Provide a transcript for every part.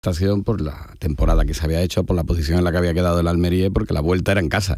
por la temporada que se había hecho, por la posición en la que había quedado el Almería, porque la vuelta era en casa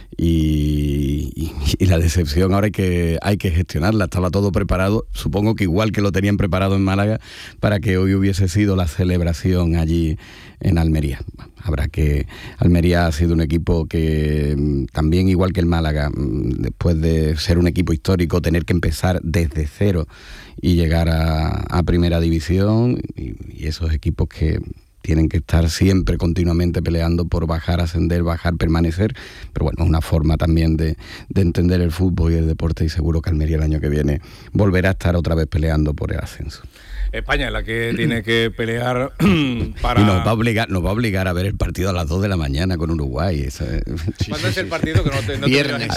y la decepción ahora hay que gestionarla. Estaba todo preparado, supongo que igual que lo tenían preparado en Málaga, para que hoy hubiese sido la celebración allí en Almería. Almería ha sido un equipo que también, igual que el Málaga, después de ser un equipo histórico, tener que empezar desde cero y llegar a primera división, y esos equipos que tienen que estar siempre continuamente peleando por bajar, ascender, bajar, permanecer, pero bueno, es una forma también de entender el fútbol y el deporte, y seguro que Almería el año que viene volverá a estar otra vez peleando por el ascenso. España es la que tiene que pelear para... Y nos va a obligar a ver el partido a las 2 de la mañana con Uruguay. ¿Cuándo es el partido? Que no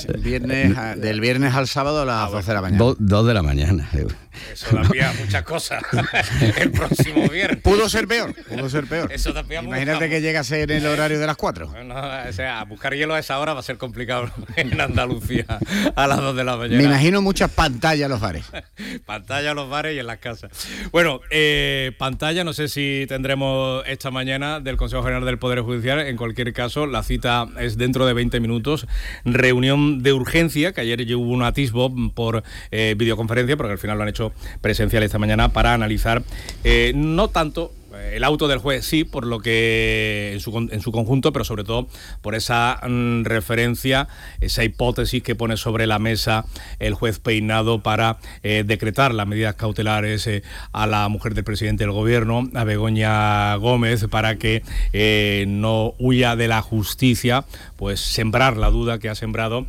del viernes al sábado a las 12 de la mañana. 2 de la mañana. Eso da pie a muchas cosas. El próximo viernes. Pudo ser peor. Eso da pie a Imagínate que llegase en el horario de las 4. No, o sea, buscar hielo a esa hora va a ser complicado en Andalucía a las 2 de la mañana. Me imagino muchas pantallas en los bares. Pantallas en los bares y en las casas. Bueno, pantalla, no sé si tendremos esta mañana del Consejo General del Poder Judicial. En cualquier caso, la cita es dentro de 20 minutos. Reunión de urgencia, que ayer ya hubo un atisbo por videoconferencia, porque al final lo han hecho presencial esta mañana, para analizar no tanto el auto del juez, sí, por lo que en su conjunto, pero sobre todo por esa referencia, esa hipótesis que pone sobre la mesa el juez Peinado para decretar las medidas cautelares a la mujer del presidente del gobierno, a Begoña Gómez, para que no huya de la justicia, pues sembrar la duda que ha sembrado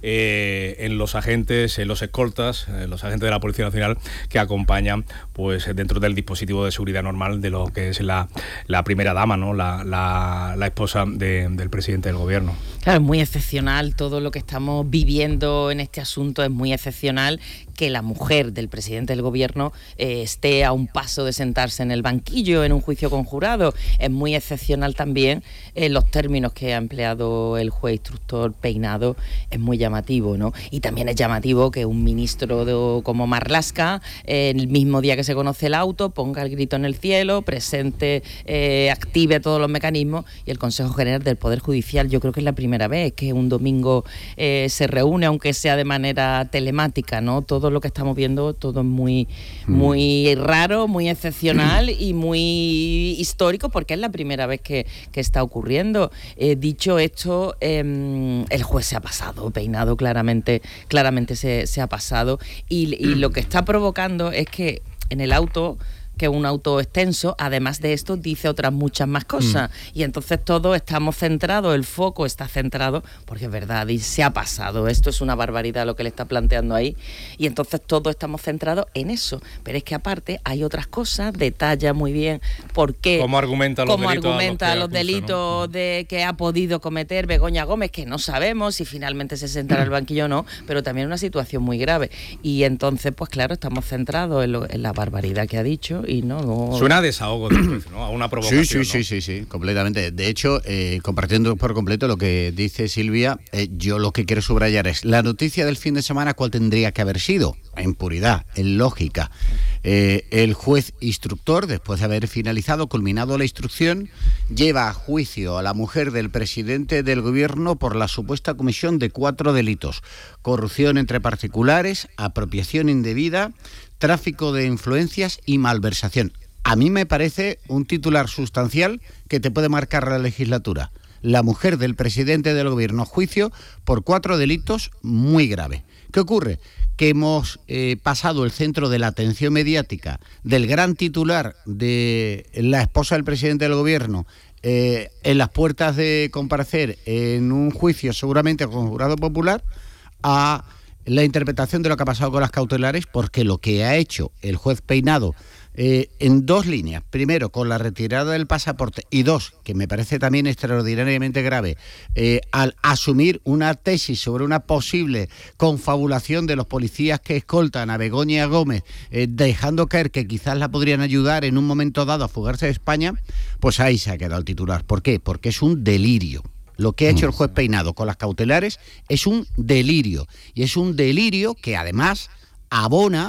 en los agentes, en los escoltas, los agentes de la Policía Nacional que acompañan, pues dentro del dispositivo de seguridad normal de lo que es la primera dama, ¿no? La esposa del presidente del gobierno. Claro, es muy excepcional todo lo que estamos viviendo en este asunto, es muy excepcional que la mujer del presidente del gobierno esté a un paso de sentarse en el banquillo en un juicio conjurado. Es muy excepcional también los términos que ha empleado el juez instructor Peinado, es muy llamativo, ¿no? Y también es llamativo que un ministro como Marlaska, el mismo día que se conoce el auto, ponga el grito en el cielo, presente, active todos los mecanismos, y el Consejo General del Poder Judicial, yo creo que es la primera vez que un domingo se reúne, aunque sea de manera telemática, ¿no? Todo lo que estamos viendo, todo es muy raro, muy excepcional y muy histórico, porque es la primera vez que está ocurriendo. Dicho esto, el juez se ha pasado, Peinado claramente se ha pasado, y lo que está provocando es que en el auto, que es un auto extenso, además de esto dice otras muchas más cosas, y entonces todos estamos centrados, el foco está centrado, porque es verdad, y se ha pasado, esto es una barbaridad lo que le está planteando ahí, y entonces todos estamos centrados en eso, pero es que aparte hay otras cosas, detalla muy bien por qué, cómo argumenta los delitos, ¿no? De que ha podido cometer Begoña Gómez, que no sabemos si finalmente se sentará al banquillo o no, pero también una situación muy grave, y entonces pues claro, estamos centrados en la barbaridad que ha dicho. Y no suena a desahogo del juez, ¿no? A una provocación. Sí, completamente. De hecho, compartiendo por completo lo que dice Silvia, yo lo que quiero subrayar es la noticia del fin de semana. ¿Cuál tendría que haber sido? En puridad, en lógica. El juez instructor, después de haber culminado la instrucción, lleva a juicio a la mujer del presidente del gobierno por la supuesta comisión de 4 delitos: corrupción entre particulares, apropiación indebida, tráfico de influencias y malversación. A mí me parece un titular sustancial que te puede marcar la legislatura. La mujer del presidente del gobierno a juicio por 4 delitos muy graves. ¿Qué ocurre? Que hemos pasado el centro de la atención mediática del gran titular de la esposa del presidente del gobierno en las puertas de comparecer en un juicio seguramente con jurado popular, a la interpretación de lo que ha pasado con las cautelares, porque lo que ha hecho el juez Peinado en 2 líneas, primero con la retirada del pasaporte, y 2, que me parece también extraordinariamente grave, al asumir una tesis sobre una posible confabulación de los policías que escoltan a Begoña Gómez, dejando caer que quizás la podrían ayudar en un momento dado a fugarse de España, pues ahí se ha quedado el titular. ¿Por qué? Porque es un delirio. Lo que ha hecho el juez Peinado con las cautelares es un delirio, y es un delirio que además abona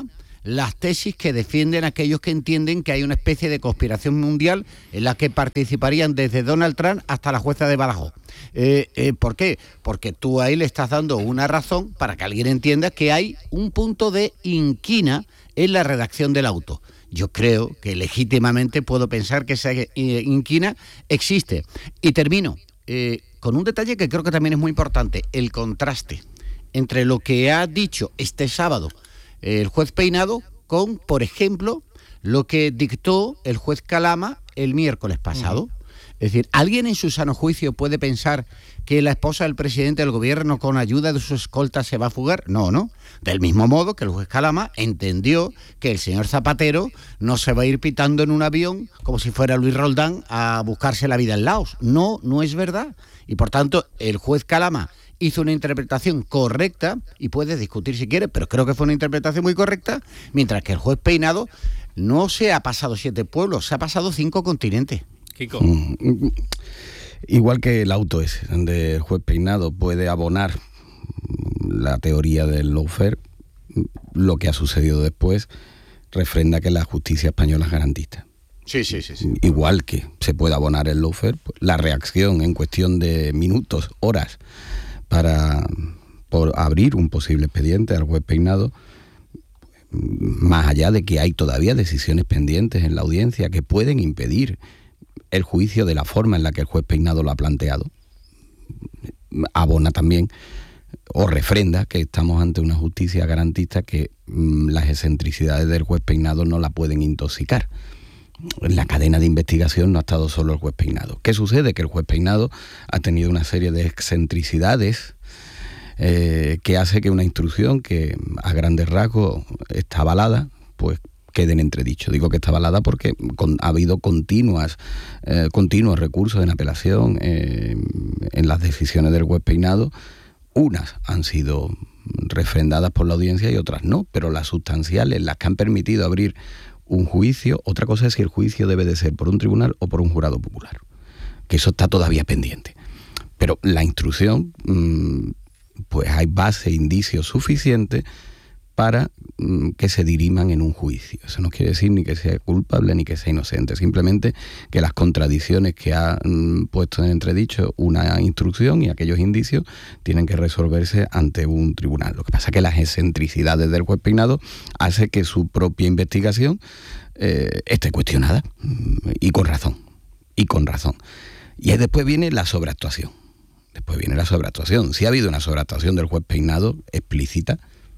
las tesis que defienden aquellos que entienden que hay una especie de conspiración mundial en la que participarían desde Donald Trump hasta la jueza de Badajoz. ¿Por qué? Porque tú ahí le estás dando una razón para que alguien entienda que hay un punto de inquina en la redacción del auto. Yo creo que legítimamente puedo pensar que esa inquina existe. Y termino con un detalle que creo que también es muy importante, el contraste entre lo que ha dicho este sábado el juez Peinado con, por ejemplo, lo que dictó el juez Calama el miércoles pasado. Es decir, ¿alguien en su sano juicio puede pensar que la esposa del presidente del gobierno con ayuda de su escolta se va a fugar? No, no. Del mismo modo que el juez Calama entendió que el señor Zapatero no se va a ir pitando en un avión como si fuera Luis Roldán a buscarse la vida en Laos. No, no es verdad. Y por tanto, el juez Calama hizo una interpretación correcta, y puede discutir si quiere, pero creo que fue una interpretación muy correcta, mientras que el juez Peinado no se ha pasado 7 pueblos, se ha pasado 5 continentes. Kiko. Igual que el auto ese, donde el juez Peinado puede abonar la teoría del lawfare, lo que ha sucedido después refrenda que la justicia española es garantista. Sí. Igual que se puede abonar el lawfare, pues, la reacción en cuestión de minutos, horas, por abrir un posible expediente al juez Peinado, más allá de que hay todavía decisiones pendientes en la audiencia que pueden impedir el juicio de la forma en la que el juez Peinado lo ha planteado, abona también o refrenda que estamos ante una justicia garantista, que las excentricidades del juez Peinado no la pueden intoxicar. En la cadena de investigación no ha estado solo el juez Peinado. ¿Qué sucede? Que el juez Peinado ha tenido una serie de excentricidades que hace que una instrucción que a grandes rasgos está avalada, pues quede en entredicho. Digo que está avalada porque ha habido continuos recursos en apelación en las decisiones del juez Peinado. Unas han sido refrendadas por la audiencia y otras no, pero las sustanciales, las que han permitido abrir un juicio, otra cosa es si el juicio debe de ser por un tribunal o por un jurado popular, que eso está todavía pendiente. Pero la instrucción, pues hay base, indicios suficientes para que se diriman en un juicio. Eso no quiere decir ni que sea culpable ni que sea inocente, simplemente que las contradicciones que ha puesto en entredicho una instrucción y aquellos indicios tienen que resolverse ante un tribunal. Lo que pasa es que las excentricidades del juez Peinado hace que su propia investigación esté cuestionada, y con razón. Y ahí después viene la sobreactuación. Si ha habido una sobreactuación del juez Peinado explícita,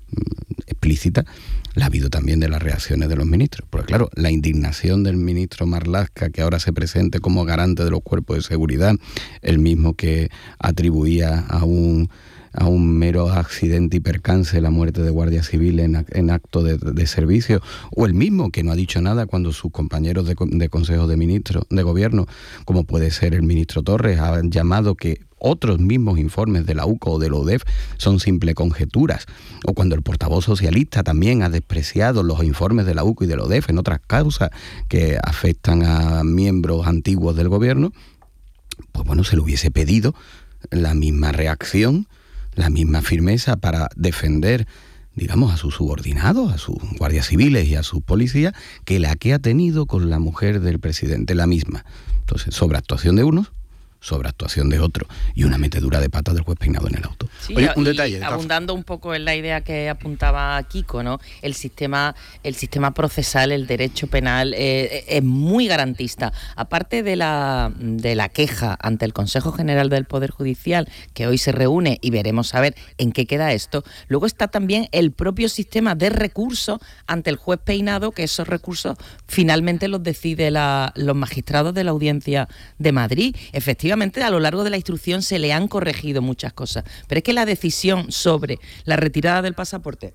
la ha habido también de las reacciones de los ministros. Porque claro, la indignación del ministro Marlaska, que ahora se presente como garante de los cuerpos de seguridad, el mismo que atribuía a un mero accidente y percance la muerte de guardia civil en acto de servicio, o el mismo que no ha dicho nada cuando sus compañeros de Consejo de Ministros, de Gobierno, como puede ser el ministro Torres, han llamado que otros mismos informes de la UCO o de la UDEF son simples conjeturas, o cuando el portavoz socialista también ha despreciado los informes de la UCO y de la UDEF en otras causas que afectan a miembros antiguos del gobierno, pues bueno, se le hubiese pedido la misma reacción, la misma firmeza para defender, digamos, a sus subordinados, a sus guardias civiles y a sus policías, que la que ha tenido con la mujer del presidente, la misma. Entonces, sobreactuación de unos, sobreactuación de otros, y una metedura de pata del juez Peinado en el auto. Sí, oye, un detalle. Abundando un poco en la idea que apuntaba Kiko, ¿no? El sistema procesal, el derecho penal es muy garantista. Aparte de la queja ante el Consejo General del Poder Judicial, que hoy se reúne y veremos a ver en qué queda esto, luego está también el propio sistema de recursos ante el juez Peinado, que esos recursos finalmente los decide los magistrados de la Audiencia de Madrid. Efectivamente, a lo largo de la instrucción se le han corregido muchas cosas, pero es que la decisión sobre la retirada del pasaporte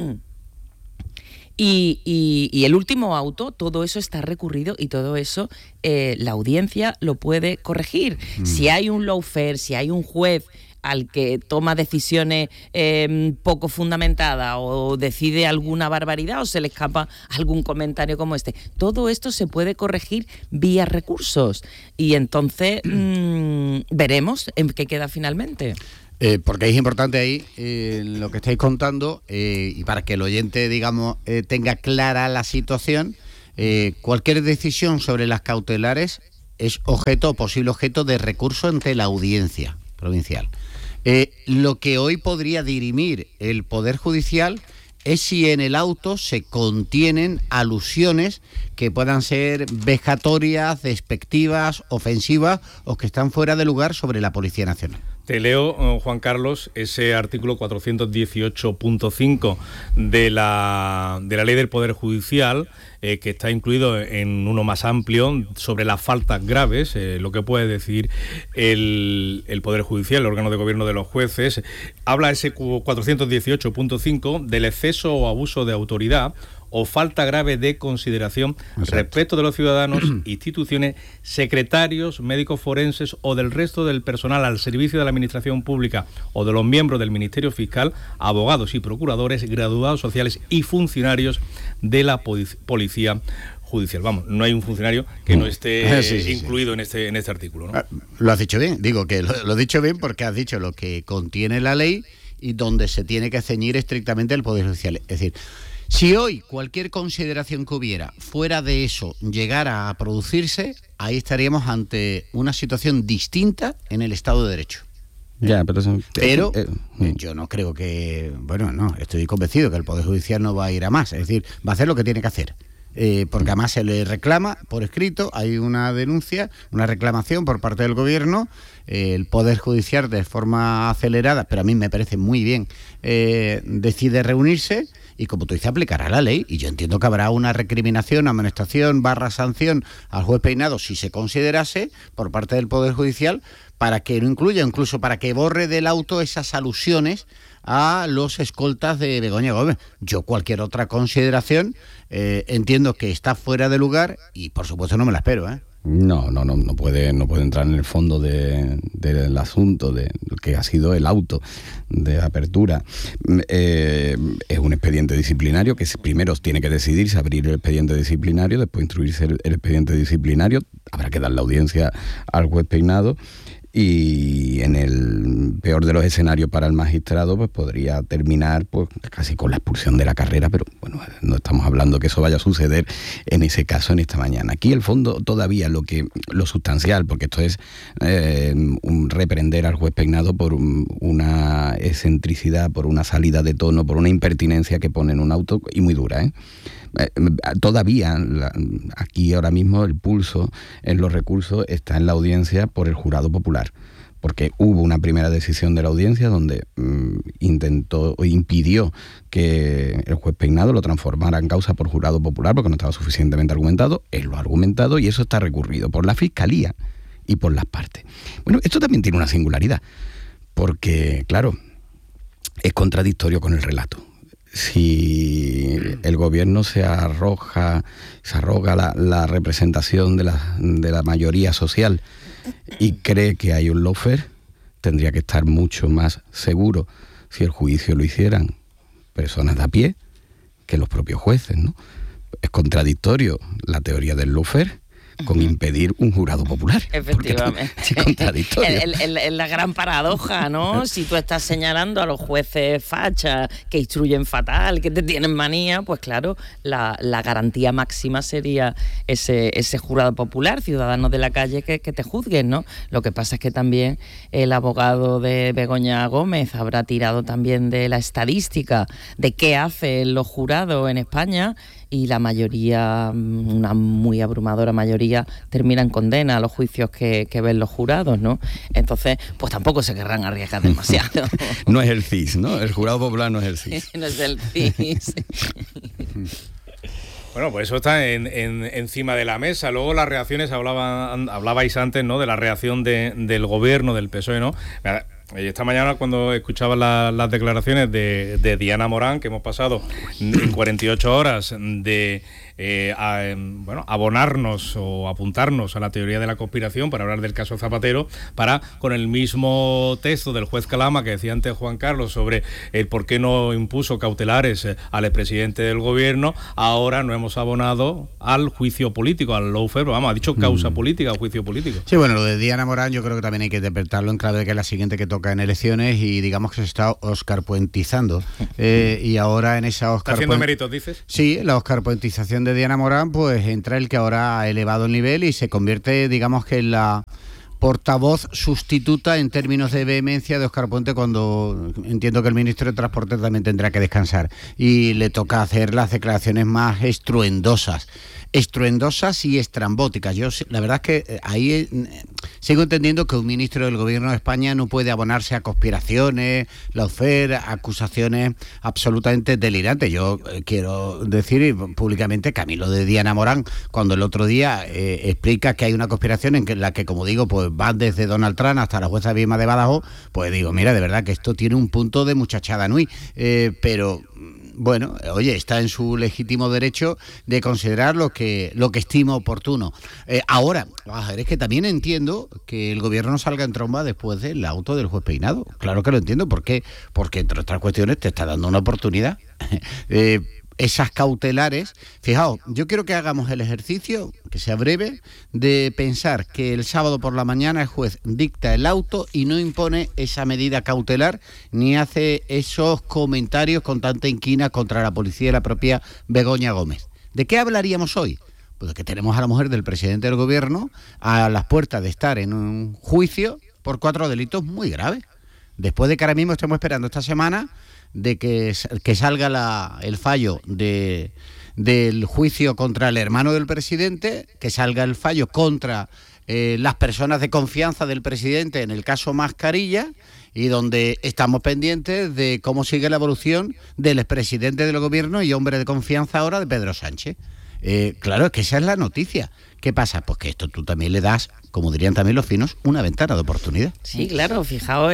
y el último auto, todo eso está recurrido y todo eso la audiencia lo puede corregir. Si hay un lawfare, si hay un juez al que toma decisiones poco fundamentadas o decide alguna barbaridad o se le escapa algún comentario como este, todo esto se puede corregir vía recursos y entonces veremos en qué queda finalmente. Porque es importante ahí lo que estáis contando, y para que el oyente, digamos, tenga clara la situación, cualquier decisión sobre las cautelares es objeto o posible objeto de recurso ante la audiencia provincial. Lo que hoy podría dirimir el Poder Judicial es si en el auto se contienen alusiones que puedan ser vejatorias, despectivas, ofensivas o que están fuera de lugar sobre la Policía Nacional. Te leo, Juan Carlos, ese artículo 418.5 de la Ley del Poder Judicial, que está incluido en uno más amplio sobre las faltas graves, lo que puede decir el Poder Judicial, el órgano de gobierno de los jueces. Habla ese 418.5 del exceso o abuso de autoridad o falta grave de consideración. Exacto. Respecto de los ciudadanos, instituciones, secretarios, médicos forenses o del resto del personal al servicio de la administración pública o de los miembros del Ministerio Fiscal, abogados y procuradores, graduados sociales y funcionarios de la Policía Judicial. Vamos, no hay un funcionario que no esté incluido en este artículo, ¿no? Lo has dicho bien, digo que lo has dicho bien porque has dicho lo que contiene la ley y donde se tiene que ceñir estrictamente el Poder Judicial. Es decir, si hoy cualquier consideración que hubiera fuera de eso llegara a producirse, ahí estaríamos ante una situación distinta en el Estado de Derecho. Ya, pero yo no creo que... Bueno, no, estoy convencido que el Poder Judicial no va a ir a más. Es decir, va a hacer lo que tiene que hacer. Porque además se le reclama por escrito, hay una denuncia, una reclamación por parte del Gobierno, el Poder Judicial de forma acelerada, pero a mí me parece muy bien, decide reunirse y, como tú dices, aplicará la ley. Y yo entiendo que habrá una recriminación, amonestación, sanción al juez Peinado, si se considerase, por parte del Poder Judicial, para que no incluya, incluso para que borre del auto esas alusiones a los escoltas de Begoña Gómez. Yo cualquier otra consideración entiendo que está fuera de lugar y por supuesto no me la espero, ¿eh? No puede entrar en el fondo del asunto de lo que ha sido el auto de apertura. Es un expediente disciplinario que primero tiene que decidirse abrir el expediente disciplinario, después instruirse el expediente disciplinario, habrá que dar la audiencia al juez Peinado. Y en el peor de los escenarios para el magistrado, pues podría terminar pues casi con la expulsión de la carrera, pero bueno, no estamos hablando que eso vaya a suceder en ese caso, en esta mañana. Aquí el fondo todavía lo sustancial, porque esto es reprender al juez Peinado por una excentricidad, por una salida de tono, por una impertinencia que pone en un auto y muy dura, ¿eh? Todavía aquí ahora mismo el pulso en los recursos está en la audiencia por el jurado popular, porque hubo una primera decisión de la audiencia donde impidió que el juez Peinado lo transformara en causa por jurado popular porque no estaba suficientemente argumentado. Él lo ha argumentado y eso está recurrido por la Fiscalía y por las partes. Bueno, esto también tiene una singularidad, porque claro, es contradictorio con el relato. Si el gobierno se arroga la representación de la mayoría social y cree que hay un lawfare, tendría que estar mucho más seguro si el juicio lo hicieran personas de a pie que los propios jueces, ¿no? Es contradictorio la teoría del lawfare con impedir un jurado popular. Efectivamente. Es contradictorio. Es la gran paradoja, ¿no? Si tú estás señalando a los jueces fachas que instruyen fatal, que te tienen manía, pues claro, la garantía máxima sería ese jurado popular, ciudadanos de la calle que te juzguen, ¿no? Lo que pasa es que también el abogado de Begoña Gómez habrá tirado también de la estadística de qué hacen los jurados en España, y la mayoría, una muy abrumadora mayoría, termina en condena a los juicios que ven los jurados, ¿no? Entonces, pues tampoco se querrán arriesgar demasiado. No es el CIS, ¿no? El jurado popular no es el CIS. No es el CIS. Bueno, pues eso está encima de la mesa. Luego las reacciones, hablabais antes, ¿no?, de la reacción del gobierno, del PSOE, ¿no? Esta mañana, cuando escuchaba las declaraciones de Diana Morán, que hemos pasado 48 horas de abonarnos o apuntarnos a la teoría de la conspiración para hablar del caso Zapatero, para, con el mismo texto del juez Calama que decía antes Juan Carlos sobre el por qué no impuso cautelares al expresidente del gobierno, ahora no hemos abonado al juicio político, al lawfare, ha dicho causa política o juicio político. Sí, bueno, lo de Diana Morán yo creo que también hay que interpretarlo en clave de que es la siguiente que toca en elecciones y digamos que se está oscarpuentizando. Y ahora en esa ¿Está haciendo méritos, dices? Sí, la oscarpuentización de Diana Morán, pues entra el que ahora ha elevado el nivel y se convierte, digamos que en la portavoz sustituta en términos de vehemencia de Óscar Puente, cuando entiendo que el ministro de Transporte también tendrá que descansar y le toca hacer las declaraciones más estruendosas y estrambóticas. Yo la verdad es que ahí sigo entendiendo que un ministro del gobierno de España no puede abonarse a conspiraciones, lawfare, acusaciones absolutamente delirantes. Yo quiero decir públicamente que a mí lo de Diana Morán, cuando el otro día explica que hay una conspiración en la que, como digo, pues van desde Donald Trump hasta la jueza Vilma de Badajoz, pues digo, mira, de verdad que esto tiene un punto de muchachada nui, pero bueno, oye, está en su legítimo derecho de considerar lo que estima oportuno. Ahora, es que también entiendo que el gobierno salga en tromba después del auto del juez Peinado. Claro que lo entiendo. ¿Por qué? Porque, entre otras cuestiones, te está dando una oportunidad. Esas cautelares, fijaos, yo quiero que hagamos el ejercicio, que sea breve, de pensar que el sábado por la mañana el juez dicta el auto y no impone esa medida cautelar ni hace esos comentarios con tanta inquina contra la policía y la propia Begoña Gómez. ¿De qué hablaríamos hoy? Pues de que tenemos a la mujer del presidente del gobierno a las puertas de estar en un juicio por 4 delitos muy graves. Después de que ahora mismo estamos esperando esta semana de que salga el fallo del juicio contra el hermano del presidente, que salga el fallo contra las personas de confianza del presidente en el caso Mascarilla, y donde estamos pendientes de cómo sigue la evolución del expresidente del gobierno y hombre de confianza ahora de Pedro Sánchez. Claro, es que esa es la noticia. ¿Qué pasa? Pues que esto tú también le das, como dirían también los finos, una ventana de oportunidad. Sí, claro, fijaos,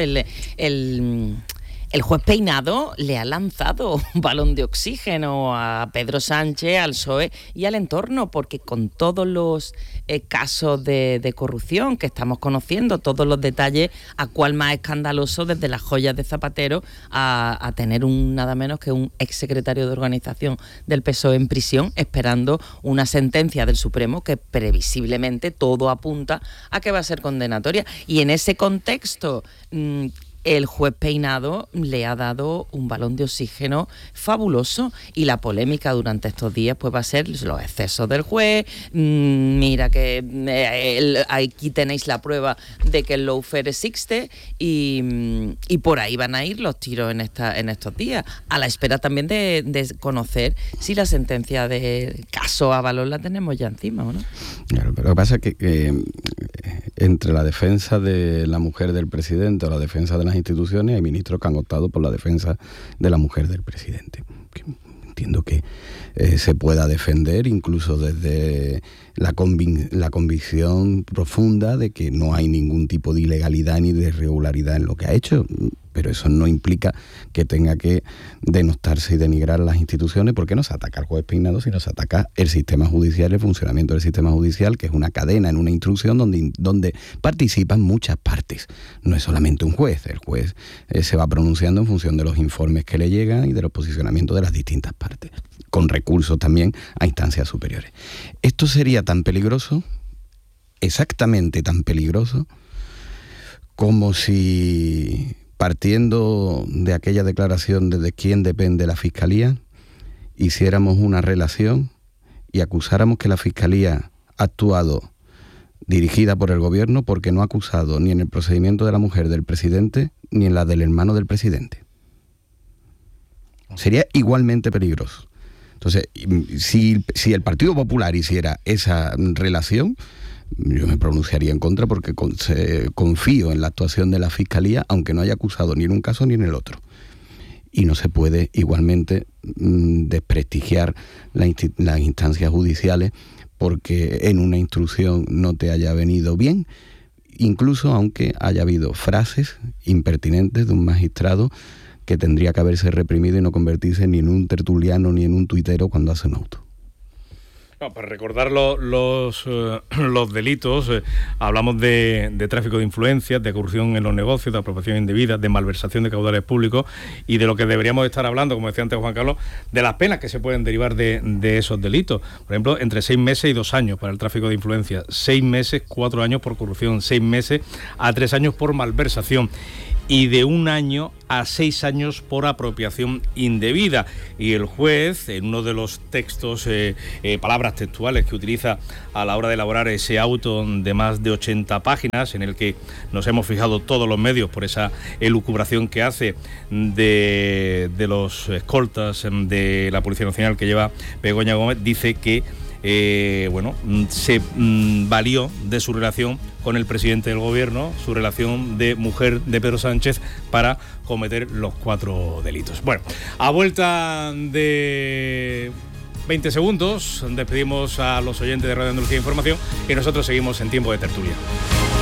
el juez Peinado le ha lanzado un balón de oxígeno a Pedro Sánchez, al PSOE y al entorno, porque con todos los casos de corrupción que estamos conociendo, todos los detalles, a cuál más escandaloso, desde las joyas de Zapatero a tener nada menos que un exsecretario de organización del PSOE en prisión, esperando una sentencia del Supremo que previsiblemente todo apunta a que va a ser condenatoria. Y en ese contexto, el juez Peinado le ha dado un balón de oxígeno fabuloso, y la polémica durante estos días pues va a ser los excesos del juez. Mira que aquí tenéis la prueba de que el lawfare existe, y por ahí van a ir los tiros en estos días, a la espera también de conocer si la sentencia del caso Ábalos la tenemos ya encima o no. Claro, pero lo que pasa es que entre la defensa de la mujer del presidente o la defensa de las instituciones, hay ministros que han optado por la defensa de la mujer del presidente. Entiendo que se pueda defender incluso desde la convicción profunda de que no hay ningún tipo de ilegalidad ni de irregularidad en lo que ha hecho, pero eso no implica que tenga que denostarse y denigrar las instituciones, porque no se ataca al juez Peinado, sino se ataca el sistema judicial, el funcionamiento del sistema judicial, que es una cadena en una instrucción donde participan muchas partes. No es solamente un juez, el juez se va pronunciando en función de los informes que le llegan y de los posicionamientos de las distintas partes, con recursos también a instancias superiores. Esto sería tan peligroso, exactamente tan peligroso, como si, partiendo de aquella declaración de quién depende la Fiscalía, hiciéramos una relación y acusáramos que la Fiscalía ha actuado dirigida por el gobierno porque no ha acusado ni en el procedimiento de la mujer del presidente ni en la del hermano del presidente. Sería igualmente peligroso. Entonces, si el Partido Popular hiciera esa relación, yo me pronunciaría en contra, porque confío en la actuación de la Fiscalía, aunque no haya acusado ni en un caso ni en el otro. Y no se puede igualmente desprestigiar las instancias judiciales porque en una instrucción no te haya venido bien, incluso aunque haya habido frases impertinentes de un magistrado que tendría que haberse reprimido y no convertirse ni en un tertuliano ni en un tuitero cuando hace un auto. No, para recordar los delitos, hablamos de tráfico de influencias, de corrupción en los negocios, de apropiación indebida, de malversación de caudales públicos y de lo que deberíamos estar hablando, como decía antes Juan Carlos, de las penas que se pueden derivar de esos delitos. Por ejemplo, entre 6 meses y 2 años para el tráfico de influencias, 6 meses, 4 años por corrupción, 6 meses a 3 años por malversación y de 1 año a 6 años por apropiación indebida. Y el juez, en uno de los textos, palabras textuales que utiliza a la hora de elaborar ese auto de más de 80 páginas, en el que nos hemos fijado todos los medios por esa elucubración que hace de los escoltas de la Policía Nacional que lleva Begoña Gómez, dice que se valió de su relación con el presidente del gobierno, su relación de mujer de Pedro Sánchez, para cometer los 4 delitos. Bueno, a vuelta de 20 segundos, despedimos a los oyentes de Radio Andalucía Información y nosotros seguimos en tiempo de tertulia.